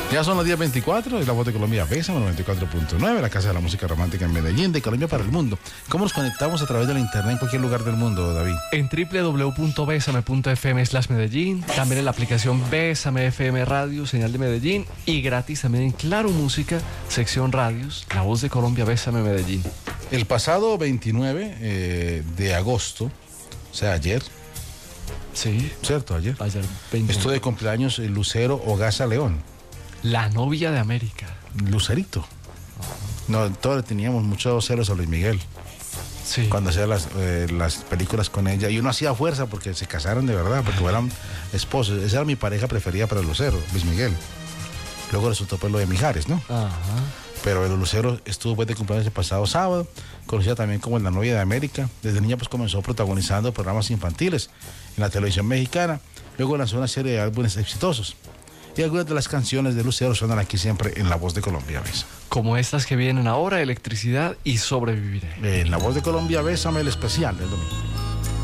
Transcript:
Ya son las 10:24, es la voz de Colombia Bésame 94.9, la casa de la música romántica en Medellín, de Colombia para el mundo. ¿Cómo nos conectamos a través de la internet en cualquier lugar del mundo, David? En www.besame.fm/Medellín, también en la aplicación Bésame FM Radio, señal de Medellín, y gratis también en Claro Música, sección radios, la voz de Colombia Bésame Medellín. El pasado 29 de agosto, o sea, ayer, Sí, ¿cierto? Ayer 20. estuvo de cumpleaños el Lucero Hogaza León. La novia de América. Lucerito. No, todos teníamos muchos celos a Luis Miguel Sí. cuando hacía las películas con ella. Y uno hacía fuerza porque se casaron de verdad, porque eran esposos. Esa era mi pareja preferida para el Lucero, Luis Miguel. Luego resultó pues lo de Mijares, ¿no? Ajá. Pero el Lucero estuvo pues de cumpleaños el pasado sábado, conocida también como La Novia de América. Desde niña pues comenzó protagonizando programas infantiles en la televisión mexicana. Luego lanzó una serie de álbumes exitosos. Y algunas de las canciones de Lucero suenan aquí siempre en La Voz de Colombia Bésame. Como estas que vienen ahora, Electricidad y Sobreviviré. En La Voz de Colombia Bésame, el especial del domingo.